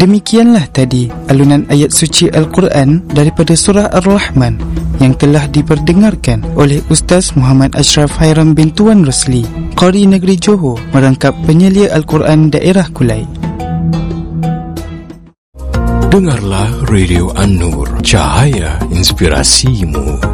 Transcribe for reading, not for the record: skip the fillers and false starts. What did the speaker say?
Demikianlah tadi alunan ayat suci Al-Quran daripada surah Ar-Rahman yang telah diperdengarkan oleh Ustaz Muhammad Ashraf Hairam bin Tuan Rosli, Qari Negeri Johor, merangkap penyelia Al-Quran daerah Kulai. Dengarlah Radio An-Nur, cahaya inspirasimu.